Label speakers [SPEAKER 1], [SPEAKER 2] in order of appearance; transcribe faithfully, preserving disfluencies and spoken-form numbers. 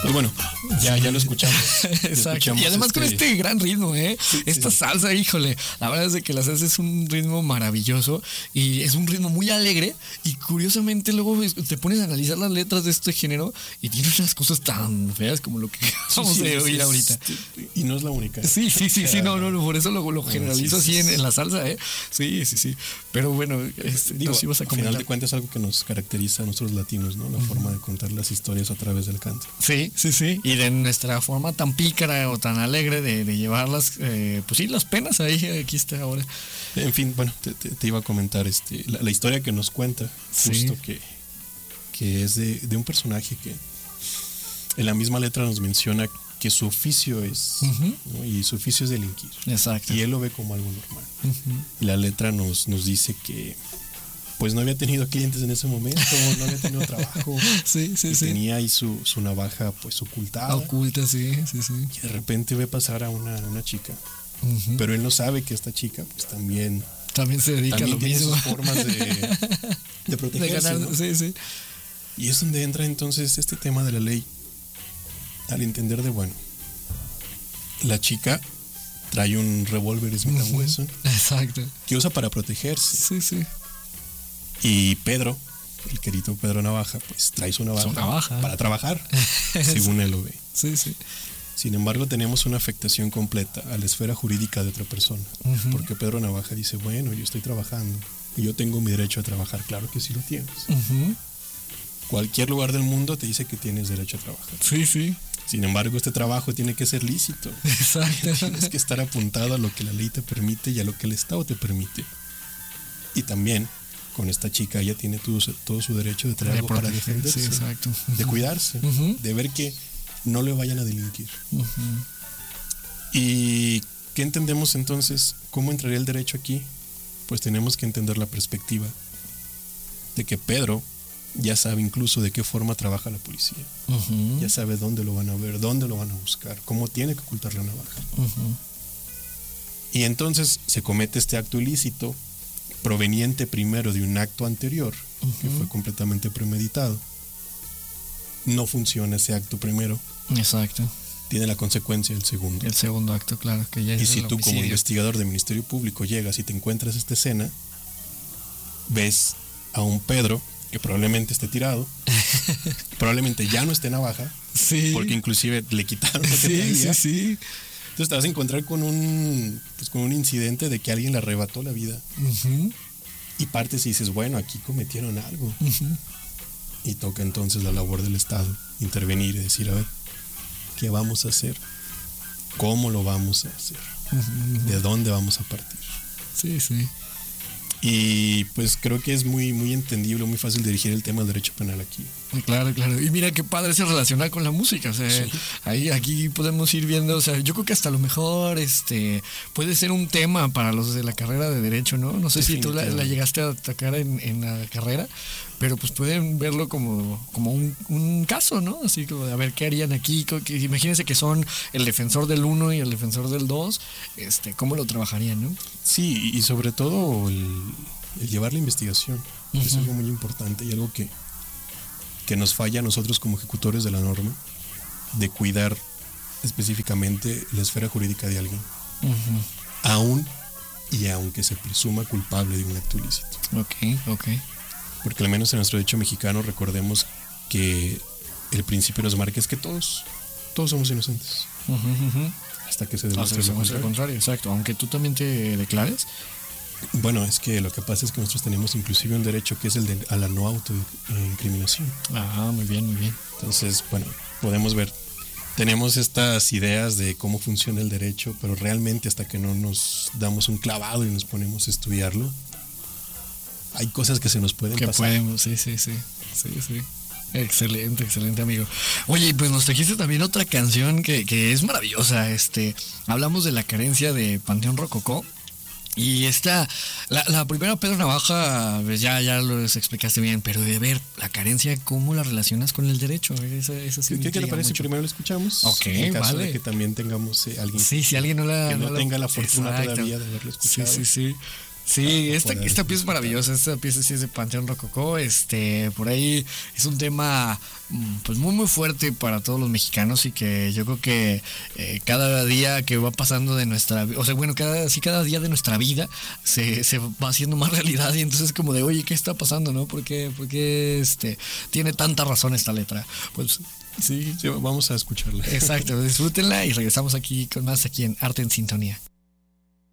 [SPEAKER 1] Pues bueno, ya, ya lo escuchamos.
[SPEAKER 2] Exacto. Escuchamos y además este... con este gran ritmo, ¿eh? Sí, Esta sí. salsa, híjole, la verdad es de que la salsa es un ritmo maravilloso y es un ritmo muy alegre y curiosamente luego te pones a analizar las letras de este género y tiene unas cosas tan feas como lo que vamos sí, sí, a oír es, ahorita.
[SPEAKER 1] Y no es la única.
[SPEAKER 2] Sí, sí, sí, sí, no, no, no por eso lo, lo generalizo sí, sí, así en, en la salsa, ¿eh? Sí, sí, sí. Pero bueno, este,
[SPEAKER 1] digo,
[SPEAKER 2] nos ibas a comentar.
[SPEAKER 1] Al final de cuentas es algo que nos caracteriza a nosotros latinos, ¿no? La uh-huh. forma de contar las historias a través del canto.
[SPEAKER 2] Sí, sí, sí. Y de nuestra forma tan pícara o tan alegre de, de llevarlas, eh, pues sí, las penas ahí, aquí está ahora.
[SPEAKER 1] En fin, bueno, te, te, te iba a comentar este, la, la historia que nos cuenta, justo sí. que, que es de, de un personaje que en la misma letra nos menciona que su oficio es, uh-huh. ¿no? Y su oficio es delinquir.
[SPEAKER 2] Exacto.
[SPEAKER 1] Y él lo ve como algo normal.
[SPEAKER 2] Uh-huh.
[SPEAKER 1] Y la letra nos, nos dice que pues no había tenido clientes en ese momento, no había tenido trabajo.
[SPEAKER 2] Sí, sí,
[SPEAKER 1] y
[SPEAKER 2] sí.
[SPEAKER 1] Tenía ahí su, su navaja pues ocultada.
[SPEAKER 2] Oculta, sí, sí, sí.
[SPEAKER 1] Y de repente ve pasar a una, una chica.
[SPEAKER 2] Uh-huh.
[SPEAKER 1] Pero él no sabe que esta chica pues también...
[SPEAKER 2] También se dedica
[SPEAKER 1] también
[SPEAKER 2] a lo
[SPEAKER 1] tiene
[SPEAKER 2] mismo.
[SPEAKER 1] sus formas de, de protegerse.
[SPEAKER 2] De ganar,
[SPEAKER 1] ¿no?
[SPEAKER 2] Sí, sí.
[SPEAKER 1] Y es donde entra entonces este tema de la ley. Al entender de, bueno, la chica trae un revólver Smith and Wesson.
[SPEAKER 2] Exacto.
[SPEAKER 1] Que usa para protegerse.
[SPEAKER 2] Sí, sí.
[SPEAKER 1] Y Pedro, el querido Pedro Navaja, pues trae su navaja,
[SPEAKER 2] su navaja.
[SPEAKER 1] para trabajar, según él lo ve.
[SPEAKER 2] Sí, sí.
[SPEAKER 1] Sin embargo, tenemos una afectación completa a la esfera jurídica de otra persona. Uh-huh. Porque Pedro Navaja dice, bueno, yo estoy trabajando y yo tengo mi derecho a trabajar. Claro que sí lo tienes.
[SPEAKER 2] Uh-huh.
[SPEAKER 1] Cualquier lugar del mundo te dice que tienes derecho a trabajar.
[SPEAKER 2] Sí, sí.
[SPEAKER 1] Sin embargo, este trabajo tiene que ser lícito.
[SPEAKER 2] Exacto.
[SPEAKER 1] Tienes que estar apuntado a lo que la ley te permite y a lo que el Estado te permite. Y también, con esta chica, ella tiene todo, todo su derecho de traer de algo proteger, para defenderse.
[SPEAKER 2] Sí, exacto. Uh-huh.
[SPEAKER 1] De cuidarse, uh-huh. de ver que no le vayan a delinquir.
[SPEAKER 2] Uh-huh.
[SPEAKER 1] ¿Y qué entendemos entonces? ¿Cómo entraría el derecho aquí? Pues tenemos que entender la perspectiva de que Pedro ya sabe incluso de qué forma trabaja la policía.
[SPEAKER 2] Uh-huh.
[SPEAKER 1] Ya sabe dónde lo van a ver, dónde lo van a buscar, cómo tiene que ocultar la navaja.
[SPEAKER 2] Uh-huh.
[SPEAKER 1] Y entonces se comete este acto ilícito proveniente primero de un acto anterior, uh-huh. que fue completamente premeditado. No funciona ese acto primero.
[SPEAKER 2] Exacto.
[SPEAKER 1] Tiene la consecuencia el segundo.
[SPEAKER 2] El segundo acto, claro. Que ya es
[SPEAKER 1] y si tú
[SPEAKER 2] homicidio.
[SPEAKER 1] Como investigador del Ministerio Público llegas y te encuentras esta escena, ves a un Pedro que probablemente esté tirado, probablemente ya no esté navaja,
[SPEAKER 2] sí.
[SPEAKER 1] porque inclusive le quitaron lo que
[SPEAKER 2] sí,
[SPEAKER 1] tenía.
[SPEAKER 2] Sí, sí.
[SPEAKER 1] Entonces te vas a encontrar con un, pues con un incidente de que alguien le arrebató la vida.
[SPEAKER 2] Uh-huh.
[SPEAKER 1] Y partes y dices, bueno, aquí cometieron algo.
[SPEAKER 2] Uh-huh.
[SPEAKER 1] Y toca entonces la labor del Estado, intervenir y decir, a ver, ¿qué vamos a hacer? ¿Cómo lo vamos a hacer?
[SPEAKER 2] Uh-huh.
[SPEAKER 1] ¿De dónde vamos a partir?
[SPEAKER 2] Sí, sí.
[SPEAKER 1] Y pues creo que es muy, muy entendible, muy fácil dirigir el tema del derecho penal aquí.
[SPEAKER 2] Claro, claro. Y mira qué padre se relaciona con la música. O sea, sí. ahí aquí podemos ir viendo, o sea, yo creo que hasta lo mejor este puede ser un tema para los de la carrera de Derecho, ¿no? No sé si tú la, la llegaste a atacar en, en la carrera, pero pues pueden verlo como, como un, un caso, ¿no? Así como de a ver qué harían aquí. Que, imagínense que son el defensor del uno y el defensor del dos, este, ¿cómo lo trabajarían, no?
[SPEAKER 1] Sí, y sobre todo el, el llevar la investigación. Uh-huh. Es algo muy importante y algo que que nos falla a nosotros como ejecutores de la norma, de cuidar específicamente la esfera jurídica de alguien,
[SPEAKER 2] uh-huh.
[SPEAKER 1] aún y aunque se presuma culpable de un acto ilícito.
[SPEAKER 2] Ok, ok.
[SPEAKER 1] Porque al menos en nuestro derecho mexicano recordemos que el principio nos marca es que todos, todos somos inocentes.
[SPEAKER 2] Uh-huh, uh-huh.
[SPEAKER 1] Hasta que se demuestre lo contrario.
[SPEAKER 2] contrario. Exacto, aunque tú también te declares.
[SPEAKER 1] Bueno, es que lo que pasa es que nosotros tenemos inclusive un derecho que es el de a la no autoincriminación.
[SPEAKER 2] Ah, muy bien, muy bien.
[SPEAKER 1] Entonces, bueno, podemos ver, tenemos estas ideas de cómo funciona el derecho, pero realmente hasta que no nos damos un clavado y nos ponemos a estudiarlo, hay cosas que se nos pueden
[SPEAKER 2] que
[SPEAKER 1] pasar.
[SPEAKER 2] Podemos, sí, sí, sí, sí, sí. Excelente, excelente, amigo. Oye, pues nos trajiste también otra canción que, que es maravillosa. Este, hablamos de la carencia de Panteón Rococó. Y esta, la, la primera Pedro Navaja, pues ya, ya lo explicaste bien, pero de ver la carencia, ¿cómo la relacionas con el derecho? Esa, esa sí
[SPEAKER 1] ¿Qué, ¿qué te parece? Mucho. Primero lo escuchamos.
[SPEAKER 2] Ok,
[SPEAKER 1] en caso
[SPEAKER 2] vale.
[SPEAKER 1] de que también tengamos eh, alguien
[SPEAKER 2] sí, si alguien no la,
[SPEAKER 1] que no,
[SPEAKER 2] no
[SPEAKER 1] tenga
[SPEAKER 2] la,
[SPEAKER 1] la fortuna
[SPEAKER 2] exacto.
[SPEAKER 1] todavía de haberlo escuchado.
[SPEAKER 2] Sí, sí, sí. Sí, esta, esta pieza es maravillosa, esta pieza sí es de Panteón Rococó, este, por ahí es un tema pues muy muy fuerte para todos los mexicanos y que yo creo que eh, cada día que va pasando de nuestra, o sea, bueno, cada, sí, cada día de nuestra vida se, se va haciendo más realidad y entonces como de, oye, ¿qué está pasando, no? ¿Por qué, por qué este, tiene tanta razón esta letra? Pues
[SPEAKER 1] sí, sí, vamos a escucharla.
[SPEAKER 2] Exacto, disfrútenla y regresamos aquí con más aquí en Arte en Sintonía.